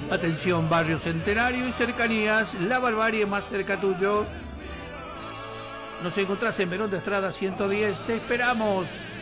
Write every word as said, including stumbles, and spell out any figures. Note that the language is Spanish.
Atención, Barrio Centenario y cercanías, la barbarie más cerca tuyo. Nos encontrás en Verón de Estrada ciento diez, te esperamos.